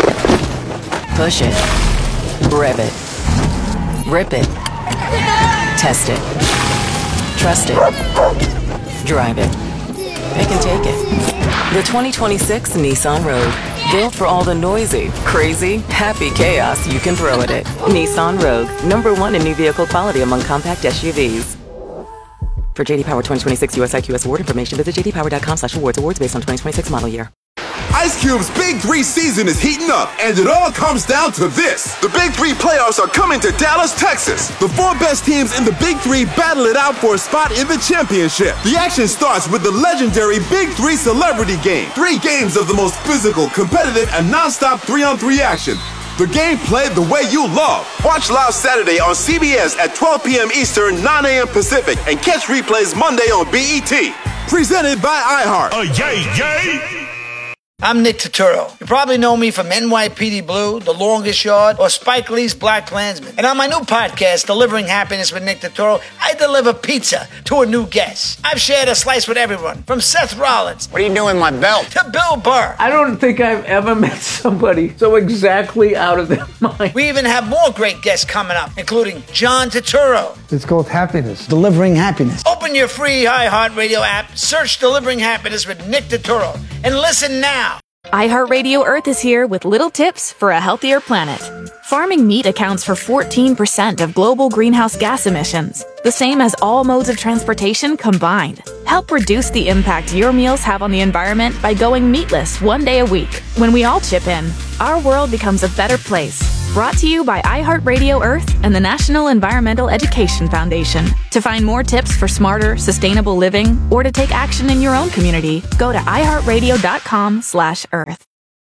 Push it. Rev it. Rip it. Test it. Trust it. Drive it. They can take it. The twenty twenty-six Nissan Rogue. Built for all the noisy, crazy, happy chaos you can throw at it. Nissan Rogue. Number one in new vehicle quality among compact S U Vs. For J D Power twenty twenty-six U S I Q S award information, visit j d power dot com slash awards. Awards based on twenty twenty-six model year. Ice Cube's Big Three season is heating up, and it all comes down to this. The Big Three playoffs are coming to Dallas, Texas. The four best teams in the Big Three battle it out for a spot in the championship. The action starts with the legendary Big Three Celebrity Game. Three games of the most physical, competitive, and non-stop three-on-three action. The game played the way you love. Watch live Saturday on C B S at twelve p.m. Eastern, nine a.m. Pacific, and catch replays Monday on B E T. Presented by iHeart. Oh, yay, yay! I'm Nick Turturro. You probably know me from N Y P D Blue, The Longest Yard, or Spike Lee's Black Klansman. And on my new podcast, Delivering Happiness with Nick Turturro, I deliver pizza to a new guest. I've shared a slice with everyone, from Seth Rollins. What are you doing, my belt? To Bill Burr. I don't think I've ever met somebody so exactly out of their mind. We even have more great guests coming up, including John Turturro. It's called happiness. Delivering happiness. Open your free iHeartRadio app, search Delivering Happiness with Nick Turturro, and listen now. iHeartRadio Earth is here with little tips for a healthier planet. Farming meat accounts for fourteen percent of global greenhouse gas emissions, the same as all modes of transportation combined. Help reduce the impact your meals have on the environment by going meatless one day a week. When we all chip in, our world becomes a better place. Brought to you by iHeartRadio Earth and the National Environmental Education Foundation. To find more tips for smarter, sustainable living, or to take action in your own community, go to iHeartRadio.com slash Earth.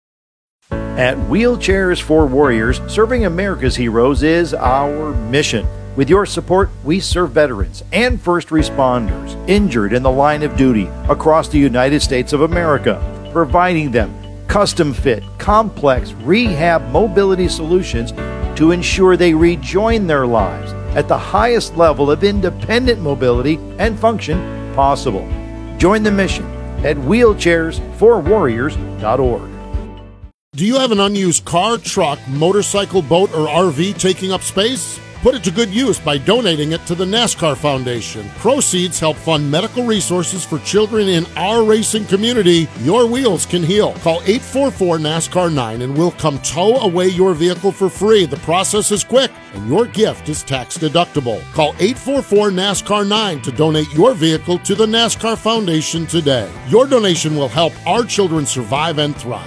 At Wheelchairs for Warriors, serving America's heroes is our mission. With your support, we serve veterans and first responders injured in the line of duty across the United States of America, providing them custom-fit, complex rehab mobility solutions to ensure they rejoin their lives at the highest level of independent mobility and function possible. Join the mission at wheelchairs for warriors dot org. Do you have an unused car, truck, motorcycle, boat, or R V taking up space? Put it to good use by donating it to the NASCAR Foundation. Proceeds help fund medical resources for children in our racing community. Your wheels can heal. Call eight four four NASCAR nine and we'll come tow away your vehicle for free. The process is quick and your gift is tax deductible. Call eight four four NASCAR nine to donate your vehicle to the NASCAR Foundation today. Your donation will help our children survive and thrive.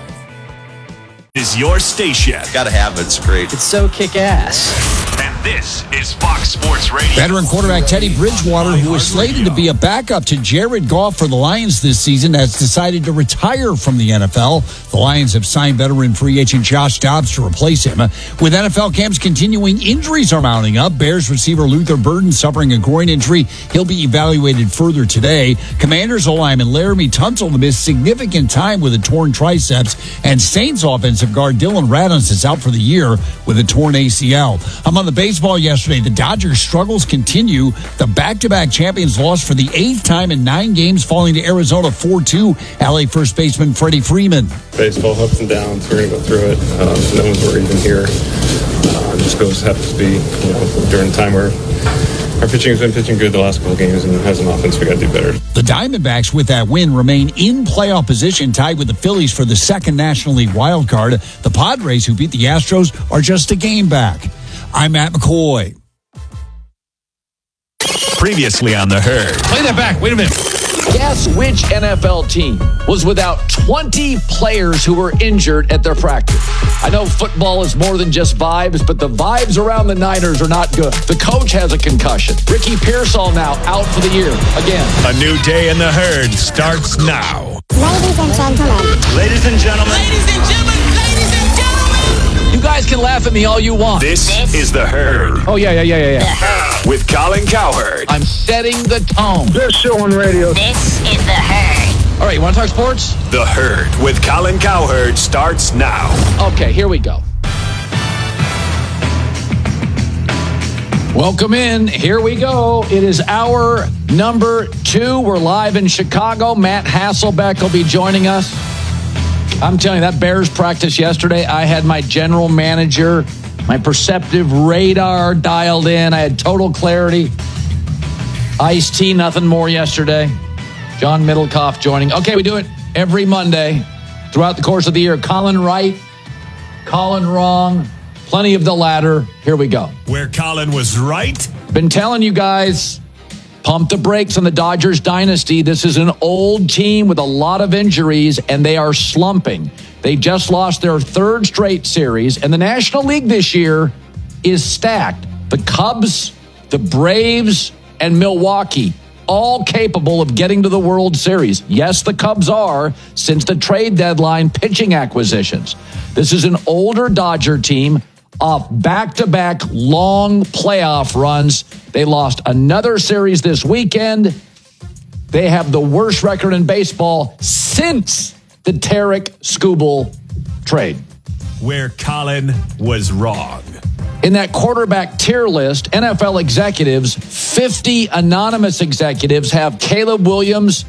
Is your station. Gotta have it. It's great. It's so kick-ass. And this is Fox Sports Radio. Veteran quarterback Teddy Bridgewater, who is slated to be a backup to Jared Goff for the Lions this season, has decided to retire from the N F L. The Lions have signed veteran free agent Josh Dobbs to replace him. With N F L camps continuing, injuries are mounting up. Bears receiver Luther Burden suffering a groin injury. He'll be evaluated further today. Commanders O-lineman Laramie Tunsil missed significant time with a torn triceps. And Saints offensive guard Dylan Radunz is out for the year with a torn A C L. I'm on the baseball yesterday. The Dodgers' struggles continue. The back-to-back champions lost for the eighth time in nine games, falling to Arizona four two. L A first baseman Freddie Freeman. Baseball ups and downs. We're going to go through it. Um, no one's worried in here. Uh, just goes happens to be, you know, during a time where our pitching has been pitching good the last couple of games, and as an offense, we got to do better. The Diamondbacks, with that win, remain in playoff position, tied with the Phillies for the second National League wild card. The Padres, who beat the Astros, are just a game back. I'm Matt McCoy. Previously on The Herd. Play that back. Wait a minute. Guess which N F L team was without twenty players who were injured at their practice? I know football is more than just vibes, but the vibes around the Niners are not good. The coach has a concussion. Ricky Pearsall now out for the year again. A new day in The Herd starts now. Ladies and gentlemen. Ladies and gentlemen. Ladies and gentlemen. Ladies and gentlemen. You guys can laugh at me all you want. This, this is The Herd. Oh, yeah, yeah, yeah, yeah, yeah. With Colin Cowherd. I'm setting the tone. Best show on radio. This is The Herd. All right, you want to talk sports? The Herd with Colin Cowherd starts now. Okay, here we go. Welcome in. Here we go. It is hour number two. We're live in Chicago. Matt Hasselbeck will be joining us. I'm telling you, that Bears practice yesterday, I had my general manager, my perceptive radar dialed in. I had total clarity. Ice-T, nothing more yesterday. John Middlecoff joining. Okay, we do it every Monday throughout the course of the year. Colin right, Colin wrong, plenty of the latter. Here we go. Where Colin was right. Been telling you guys, pump the brakes on the Dodgers dynasty. This is an old team with a lot of injuries, and they are slumping. They just lost their third straight series, and the National League this year is stacked. The Cubs, the Braves, and Milwaukee, all capable of getting to the World Series. Yes, the Cubs are, since the trade deadline, pitching acquisitions. This is an older Dodger team off back-to-back long playoff runs. They lost another series this weekend. They have the worst record in baseball since the Tarek Skubal trade. Where Colin was wrong. In that quarterback tier list, N F L executives, fifty anonymous executives have Caleb Williams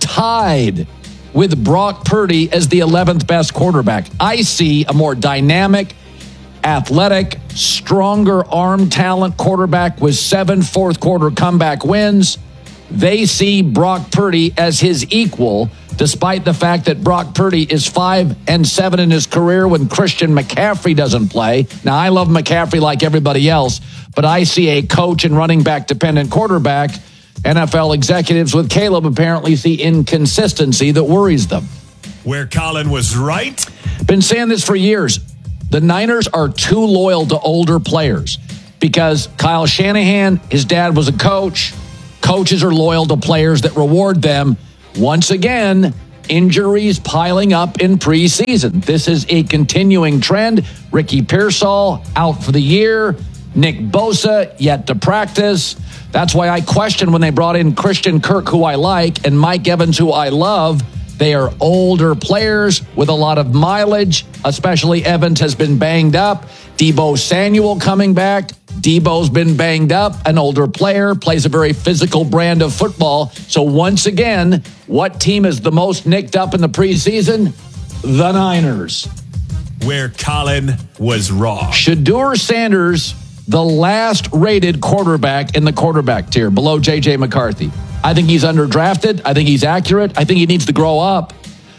tied with Brock Purdy as the eleventh best quarterback. I see a more dynamic, athletic, stronger arm talent quarterback with seven fourth quarter comeback wins. They see Brock Purdy as his equal, despite the fact that Brock Purdy is five and seven in his career when Christian McCaffrey doesn't play. Now, I love McCaffrey like everybody else, but I see a coach and running back dependent quarterback. N F L executives with Caleb apparently see inconsistency that worries them. Where Colin was right. Been saying this for years. The Niners are too loyal to older players because Kyle Shanahan, his dad was a coach. Coaches are loyal to players that reward them. Once again, injuries piling up in preseason. This is a continuing trend. Ricky Pearsall out for the year. Nick Bosa yet to practice. That's why I question when they brought in Christian Kirk, who I like, and Mike Evans, who I love. They are older players with a lot of mileage, especially Evans has been banged up. Deebo Samuel coming back. Deebo's been banged up, an older player, plays a very physical brand of football. So once again, what team is the most nicked up in the preseason? The Niners. Where Colin was wrong. Shedeur Sanders, the last rated quarterback in the quarterback tier, below J J McCarthy. I think he's underdrafted. I think he's accurate. I think he needs to grow up.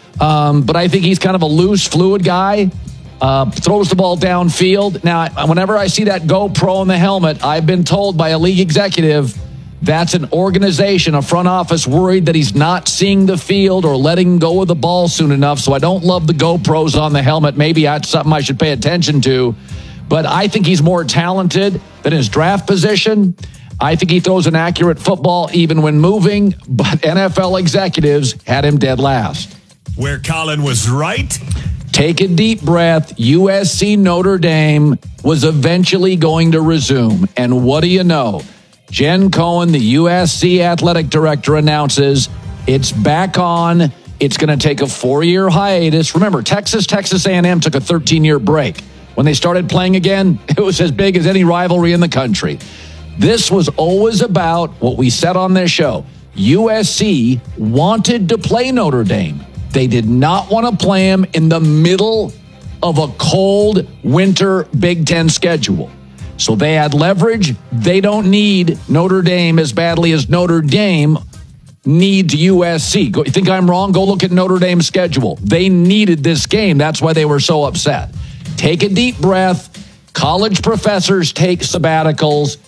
Um, but I think he's kind of a loose, fluid guy. Uh, throws the ball downfield. Now, whenever I see that GoPro in the helmet, I've been told by a league executive that's an organization, a front office worried that he's not seeing the field or letting go of the ball soon enough. So I don't love the GoPros on the helmet. Maybe that's something I should pay attention to. But I think he's more talented than his draft position. I think he throws an accurate football even when moving. But N F L executives had him dead last. Where Colin was right. Take a deep breath. U S C Notre Dame was eventually going to resume. And what do you know? Jen Cohen, the U S C athletic director, announces it's back on. It's going to take a four-year hiatus. Remember, Texas, Texas A and M took a thirteen-year break. When they started playing again, it was as big as any rivalry in the country. This was always about what we said on this show. U S C wanted to play Notre Dame. They did not want to play them in the middle of a cold winter Big Ten schedule. So they had leverage. They don't need Notre Dame as badly as Notre Dame needs U S C. Go, you think I'm wrong? Go look at Notre Dame's schedule. They needed this game. That's why they were so upset. Take a deep breath. College professors take sabbaticals.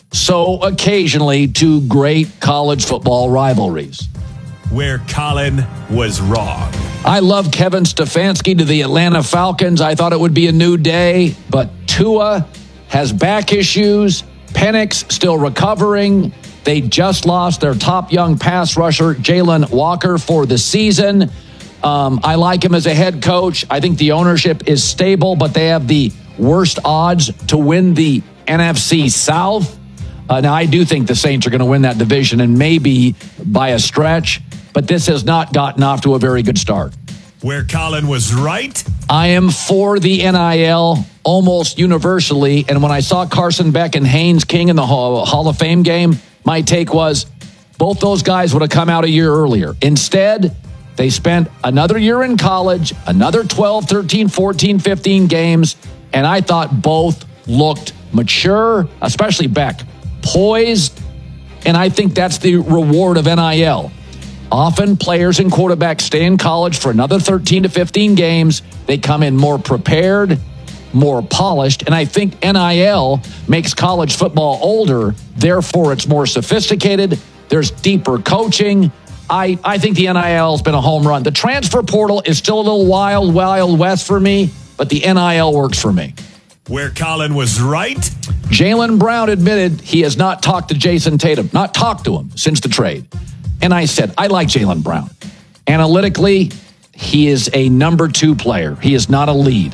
so occasionally to great college football rivalries. Where Colin was wrong. I love Kevin Stefanski to the Atlanta Falcons. I thought it would be a new day, but Tua has back issues. Penix still recovering. They just lost their top young pass rusher, Jalen Walker, for the season. Um, I like him as a head coach. I think the ownership is stable, but they have the worst odds to win the N F C South. Uh, now, I do think the Saints are going to win that division, and maybe by a stretch, but this has not gotten off to a very good start. Where Colin was right. I am for the N I L almost universally, and when I saw Carson Beck and Haynes King in the Hall, Hall of Fame game, my take was both those guys would have come out a year earlier. Instead, they spent another year in college, another twelve, thirteen, fourteen, fifteen games, and I thought both looked mature, especially Beck, poised, and I think that's the reward of N I L. Often players and quarterbacks stay in college for another thirteen to fifteen games. They come in more prepared, more polished, and I think N I L makes college football older, therefore it's more sophisticated. There's deeper coaching. I, I think the N I L has been a home run. The transfer portal is still a little wild, wild west for me, but the N I L works for me. Where Colin was right. Jaylen Brown admitted he has not talked to Jason Tatum, not talked to him since the trade. And I said, I like Jaylen Brown. Analytically, he is a number two player. He is not a lead.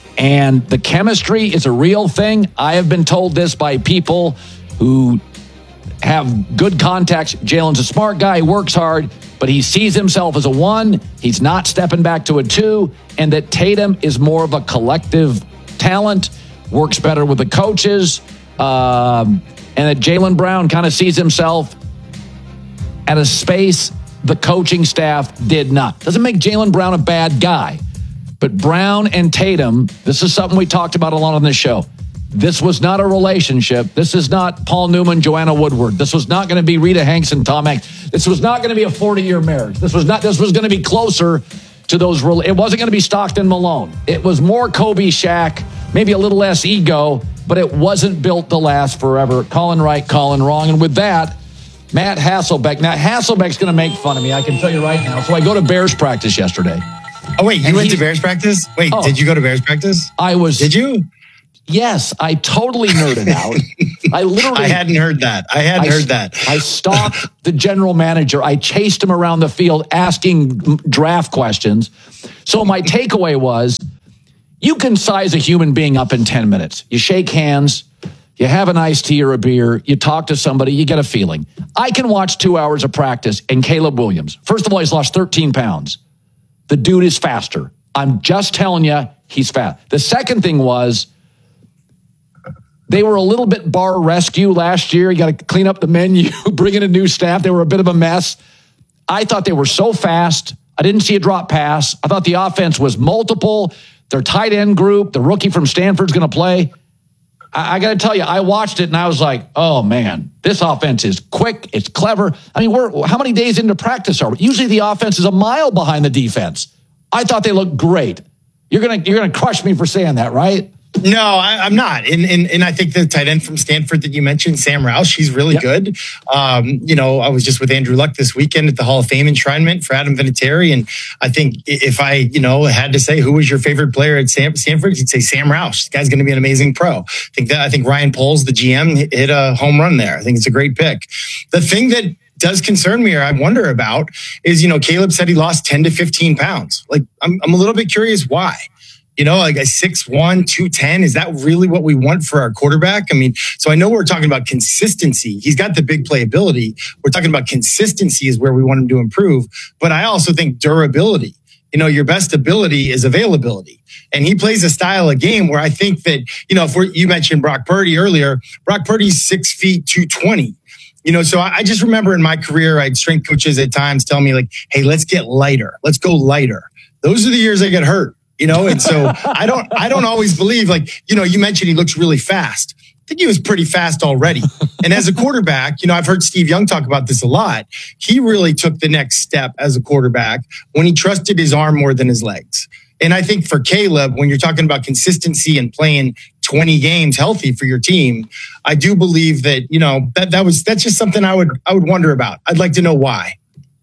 And the chemistry is a real thing. I have been told this by people who have good contacts. Jalen's a smart guy, he works hard, but he sees himself as a one. He's not stepping back to a two. And that Tatum is more of a collective talent, works better with the coaches. Um, and that Jaylen Brown kind of sees himself at a space the coaching staff did not. Doesn't make Jaylen Brown a bad guy. But Brown and Tatum, this is something we talked about a lot on this show. This was not a relationship. This is not Paul Newman, Joanna Woodward. This was not going to be Rita Hanks and Tom Hanks. This was not going to be a forty-year marriage. This was not. This was going to be closer to those. It wasn't going to be Stockton Malone. It was more Kobe Shaq, maybe a little less ego, but it wasn't built to last forever. Colin right, Colin wrong. And with that, Matt Hasselbeck. Now, Hasselbeck's going to make fun of me. I can tell you right now. So I go to Bears practice yesterday. Oh, wait, you and went he, to Bears practice? Wait, oh, did you go to Bears practice? I was. Did you? Yes, I totally nerded out. I literally. I hadn't heard that. I hadn't I, heard that. I stopped the general manager. I chased him around the field asking draft questions. So my takeaway was, you can size a human being up in ten minutes. You shake hands, you have an iced tea or a beer, you talk to somebody, you get a feeling. I can watch two hours of practice and Caleb Williams. First of all, he's lost thirteen pounds. The dude is faster. I'm just telling you, he's fast. The second thing was, they were a little bit bar rescue last year. You got to clean up the menu, bring in a new staff. They were a bit of a mess. I thought they were so fast. I didn't see a drop pass. I thought the offense was multiple. Their tight end group, the rookie from Stanford's going to play. I, I got to tell you, I watched it and I was like, oh man, this offense is quick. It's clever. I mean, we're how many days into practice are we? Usually the offense is a mile behind the defense. I thought they looked great. You're going to, you're going to crush me for saying that, right? No, I, I'm not. And, and and I think the tight end from Stanford that you mentioned, Sam Roush, he's really yep. good. Um, you know, I was just with Andrew Luck this weekend at the Hall of Fame enshrinement for Adam Vinatieri. And I think if I, you know, had to say who was your favorite player at Stanford, you'd say Sam Roush. This guy's going to be an amazing pro. I think that I think Ryan Poles, the G M, hit a home run there. I think it's a great pick. The thing that does concern me or I wonder about is, you know, Caleb said he lost ten to fifteen pounds. Like, I'm, I'm a little bit curious why. You know, like a six one, two ten, is that really what we want for our quarterback? I mean, so I know we're talking about consistency. He's got the big playability. We're talking about consistency is where we want him to improve. But I also think durability. You know, your best ability is availability. And he plays a style of game where I think that, you know, if we're, you mentioned Brock Purdy earlier, Brock Purdy's six feet, two twenty. You know, so I just remember in my career, I had strength coaches at times tell me like, hey, let's get lighter. Let's go lighter. Those are the years I get hurt. You know, and so I don't, I don't always believe, like, you know, you mentioned he looks really fast. I think he was pretty fast already. And as a quarterback, you know, I've heard Steve Young talk about this a lot. He really took the next step as a quarterback when he trusted his arm more than his legs. And I think for Caleb, when you're talking about consistency and playing twenty games healthy for your team. I do believe that, you know, that, that was, that's just something I would, I would wonder about. I'd like to know why.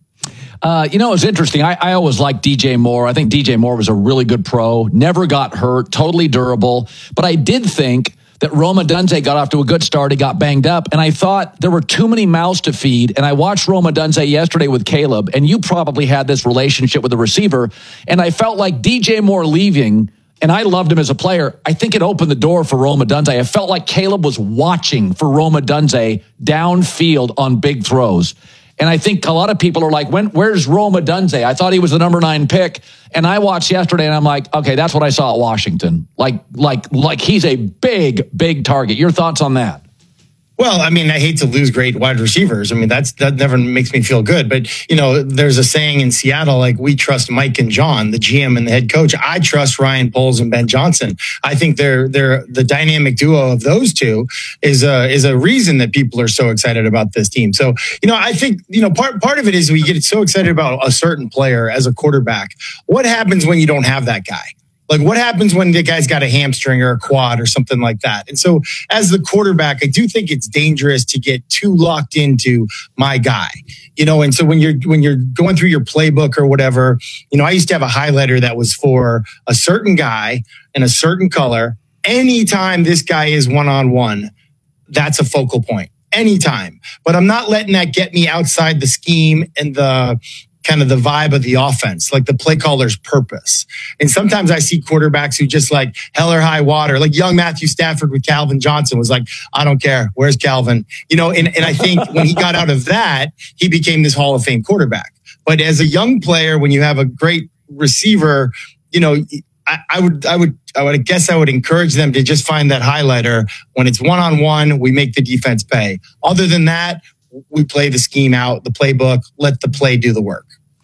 Uh, you know, it's interesting. I, I always liked D J Moore. I think D J Moore was a really good pro, never got hurt, totally durable. But I did think that Rome Odunze got off to a good start. He got banged up. And I thought there were too many mouths to feed. And I watched Rome Odunze yesterday with Caleb, and you probably had this relationship with the receiver. And I felt like D J Moore leaving, and I loved him as a player, I think it opened the door for Rome Odunze. I felt like Caleb was watching for Rome Odunze downfield on big throws. And I think a lot of people are like, when, where's Rome Odunze? I thought he was the number nine pick. And I watched yesterday and I'm like, okay, that's what I saw at Washington. Like, like, like he's a big, big target. Your thoughts on that? Well, I mean, I hate to lose great wide receivers. I mean, that's that never makes me feel good. But, you know, there's a saying in Seattle, like, we trust Mike and John, the G M and the head coach. I trust Ryan Poles and Ben Johnson. I think they're they're the dynamic duo of those two is a is a reason that people are so excited about this team. So, you know, I think, you know, part part of it is we get so excited about a certain player as a quarterback. What happens when you don't have that guy? Like, what happens when the guy's got a hamstring or a quad or something like that? And so as the quarterback, I do think it's dangerous to get too locked into my guy, you know? And so when you're, when you're going through your playbook or whatever, you know, I used to have a highlighter that was for a certain guy in a certain color. Anytime this guy is one-on-one, that's a focal point. Anytime. But I'm not letting that get me outside the scheme and the kind of the vibe of the offense, like the play caller's purpose. And sometimes I see quarterbacks who just like hell or high water, like young Matthew Stafford with Calvin Johnson was like, I don't care. Where's Calvin? You know, and, and I think when he got out of that, he became this Hall of Fame quarterback. But as a young player, when you have a great receiver, you know, I, I would, I would, I would guess I would encourage them to just find that highlighter. When it's one-on-one, we make the defense pay. Other than that, we play the scheme out, the playbook, let the play do the work.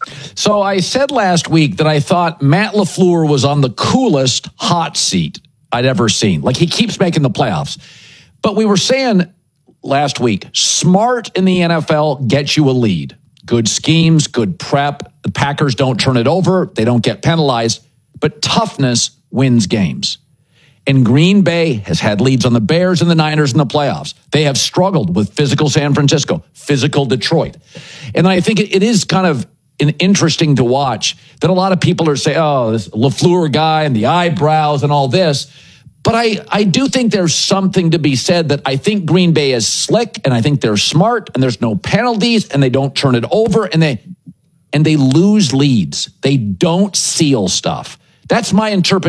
So I said last week that I thought Matt LaFleur was on the coolest hot seat I'd ever seen. Like, he keeps making the playoffs. But we were saying last week, smart in the N F L gets you a lead. Good schemes, good prep. The Packers don't turn it over. They don't get penalized. But toughness wins games. And Green Bay has had leads on the Bears and the Niners in the playoffs. They have struggled with physical San Francisco, physical Detroit. And I think it is kind of an interesting to watch that a lot of people are saying, oh, this LaFleur guy and the eyebrows and all this. But I, I do think there's something to be said that I think Green Bay is slick and I think they're smart and there's no penalties and they don't turn it over and they and they lose leads. They don't seal stuff. That's my interpretation.